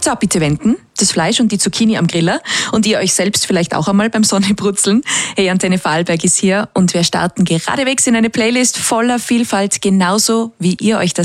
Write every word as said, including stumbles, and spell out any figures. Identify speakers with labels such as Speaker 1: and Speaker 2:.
Speaker 1: So, bitte wenden. Das Fleisch und die Zucchini am Griller und ihr euch selbst vielleicht auch einmal beim Sonnebrutzeln. Hey, Antenne Vorarlberg ist hier und wir starten geradewegs in eine Playlist voller Vielfalt, genauso wie ihr euch das